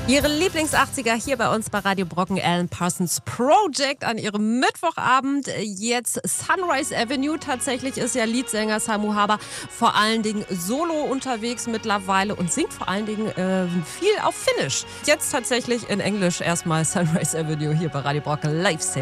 Ihre Lieblings-80er hier bei uns bei Radio Brocken, Alan Parsons Project an ihrem Mittwochabend. Jetzt Sunrise Avenue. Tatsächlich ist ja Leadsänger Samu Haber vor allen Dingen solo unterwegs mittlerweile und singt vor allen Dingen viel auf Finnisch. Jetzt tatsächlich in Englisch erstmal Sunrise Avenue hier bei Radio Brocken live.